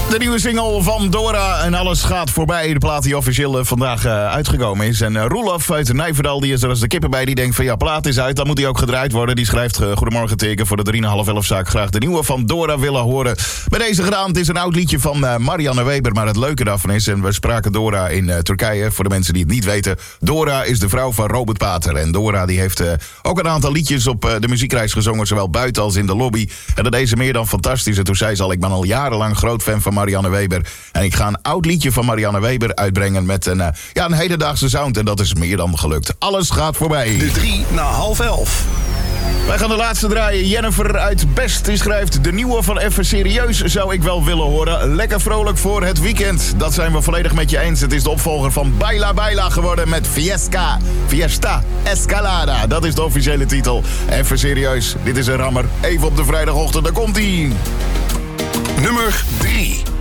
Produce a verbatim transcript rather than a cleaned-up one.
De nieuwe single van Dora en alles gaat voorbij. De plaat die officieel uh, vandaag uh, uitgekomen is. En uh, Roelof uit Nijverdal, die is er als de kippen bij. Die denkt van ja, plaat is uit, dan moet die ook gedraaid worden. Die schrijft uh, goedemorgen teken voor de drie en half elf zaak. Graag de nieuwe van Dora willen horen. Bij deze gedaan, het is een oud liedje van uh, Marianne Weber. Maar het leuke daarvan is, en we spraken Dora in uh, Turkije. Voor de mensen die het niet weten. Dora is de vrouw van Robert Pater. En Dora die heeft uh, ook een aantal liedjes op uh, de muziekreis gezongen. Zowel buiten als in de lobby. En dat deed ze meer dan fantastisch. En toen zei ze al, ik ben al jarenlang groot fan van Marianne Weber. En ik ga een oud liedje van Marianne Weber uitbrengen met een, uh, ja, een hedendaagse sound. En dat is meer dan gelukt. Alles gaat voorbij. De drie na half elf. Wij gaan de laatste draaien. Jennifer uit Best die schrijft... De nieuwe van Even Serieus zou ik wel willen horen. Lekker vrolijk voor het weekend. Dat zijn we volledig met je eens. Het is de opvolger van Baila Baila geworden met Fiesta. Fiesta Escalada. Dat is de officiële titel. Even Serieus. Dit is een rammer. Even op de vrijdagochtend. Daar komt-ie. Nummer drie.